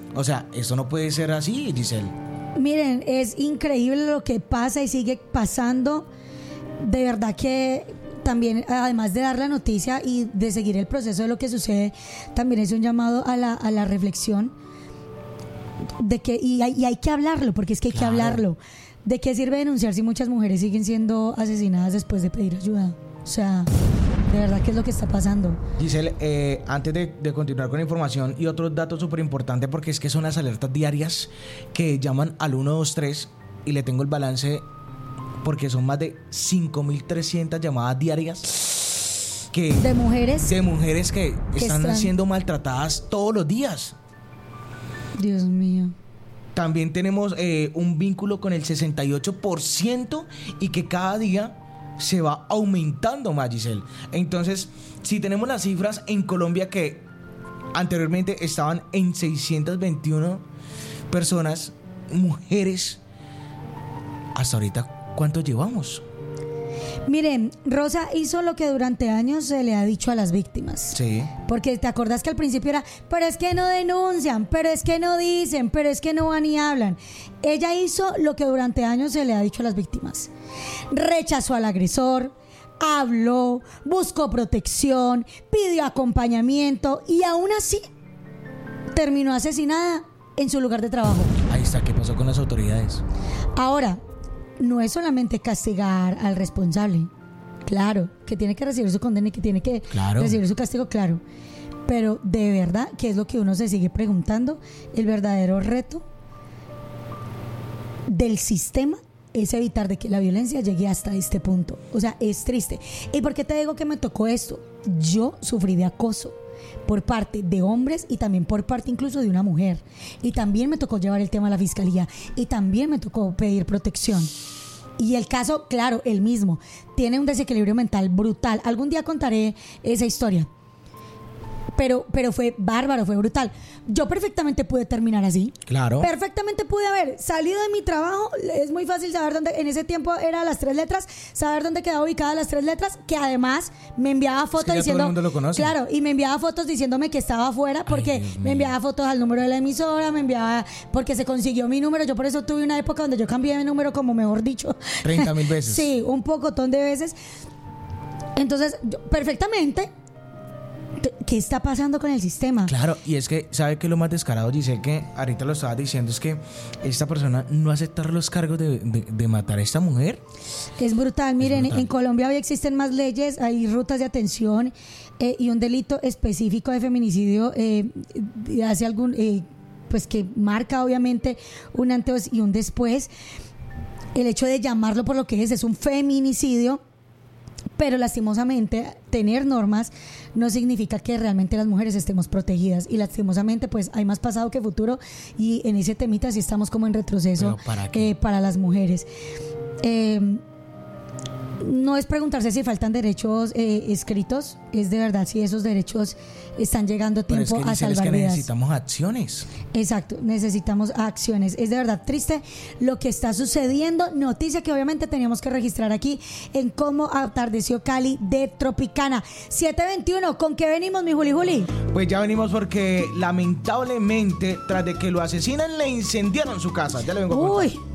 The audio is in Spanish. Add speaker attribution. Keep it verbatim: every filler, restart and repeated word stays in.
Speaker 1: O sea, esto no puede ser así, Giselle.
Speaker 2: Miren, es increíble lo que pasa y sigue pasando. De verdad que también, además de dar la noticia y de seguir el proceso de lo que sucede, también es un llamado a la, a la reflexión de que, y hay, y hay que hablarlo, porque es que hay
Speaker 1: Claro.
Speaker 2: que hablarlo. ¿De qué sirve denunciar si muchas mujeres siguen siendo asesinadas después de pedir ayuda? O sea, de verdad, ¿qué es lo que está pasando?
Speaker 1: Giselle, eh, antes de, de continuar con la información y otros datos súper importantes, porque es que son las alertas diarias que llaman al uno dos tres y le tengo el balance porque son más de cinco mil trescientas llamadas diarias que,
Speaker 2: De mujeres.
Speaker 1: de mujeres que,
Speaker 2: Que
Speaker 1: están
Speaker 2: están-
Speaker 1: siendo maltratadas todos los días.
Speaker 2: Dios mío.
Speaker 1: También tenemos eh, un vínculo con el sesenta y ocho por ciento y que cada día se va aumentando más, Giselle. Entonces, si tenemos las cifras en Colombia que anteriormente estaban en seiscientas veintiuna personas, mujeres, hasta ahorita, ¿cuánto llevamos?
Speaker 2: Miren, Rosa hizo lo que durante años se le ha dicho a las víctimas.
Speaker 1: Sí.
Speaker 2: Porque te acordás que al principio era, pero es que no denuncian, pero es que no dicen, pero es que no van y hablan. Ella hizo lo que durante años se le ha dicho a las víctimas. Rechazó al agresor, habló, buscó protección, pidió acompañamiento y aún así terminó asesinada en su lugar de trabajo.
Speaker 1: Ahí está, ¿qué pasó con las autoridades?
Speaker 2: Ahora, no es solamente castigar al responsable. Claro, que tiene que recibir su condena y que tiene que
Speaker 1: Claro.
Speaker 2: recibir su castigo, claro. Pero de verdad, ¿qué es lo que uno se sigue preguntando? El verdadero reto del sistema es evitar de que la violencia llegue hasta este punto. O sea, es triste. ¿Y por qué te digo que me tocó esto? Yo sufrí de acoso por parte de hombres y también por parte incluso de una mujer. Y también me tocó llevar el tema a la fiscalía y también me tocó pedir protección. Y el caso, claro, el mismo, tiene un desequilibrio mental brutal. Algún día contaré esa historia. Pero, pero fue bárbaro, fue brutal. Yo perfectamente pude terminar así.
Speaker 1: Claro.
Speaker 2: Perfectamente pude haber salido de mi trabajo. Es muy fácil saber dónde, en ese tiempo era las tres letras, saber dónde quedaba ubicada las tres letras, que además me enviaba fotos
Speaker 1: ya todo el
Speaker 2: diciendo.
Speaker 1: mundo lo conoce.
Speaker 2: Claro, y me enviaba fotos diciéndome que estaba afuera porque
Speaker 1: Ay, Dios mío.
Speaker 2: me enviaba fotos al número de la emisora, me enviaba porque se consiguió mi número. Yo por eso tuve una época donde yo cambié mi número, como mejor dicho.
Speaker 1: treinta mil veces.
Speaker 2: Sí, un pocotón de veces. Entonces, yo, perfectamente. ¿Qué está pasando con el sistema?
Speaker 1: Claro, y es que, ¿sabe qué es lo más descarado, Giselle? Que ahorita lo estaba diciendo, es que esta persona no aceptar los cargos de, de, de matar a esta mujer.
Speaker 2: Es brutal. Miren,
Speaker 1: brutal.
Speaker 2: en Colombia hoy existen más leyes, hay rutas de atención eh, y un delito específico de feminicidio eh, hace algún, eh, pues que marca obviamente un antes y un después. El hecho de llamarlo por lo que es, es un feminicidio. Pero lastimosamente tener normas no significa que realmente las mujeres estemos protegidas y lastimosamente pues hay más pasado que futuro y en ese temita sí estamos como en retroceso.
Speaker 1: ¿Pero para qué?
Speaker 2: eh, para las mujeres. Eh, no es preguntarse si faltan derechos eh, escritos, es de verdad si esos derechos están llegando a
Speaker 1: Pero es
Speaker 2: tiempo
Speaker 1: que,
Speaker 2: a
Speaker 1: Giselle, es
Speaker 2: salvar
Speaker 1: que
Speaker 2: vidas.
Speaker 1: necesitamos acciones.
Speaker 2: Exacto, necesitamos acciones. Es de verdad triste lo que está sucediendo. Noticia que obviamente teníamos que registrar aquí en Cómo Atardeció Cali de Tropicana. siete veintiuno, ¿con qué venimos, mi Juli Juli?
Speaker 1: Pues ya venimos porque lamentablemente, tras de que lo asesinan, le incendiaron su casa. Ya le vengo a contar.
Speaker 2: Uy,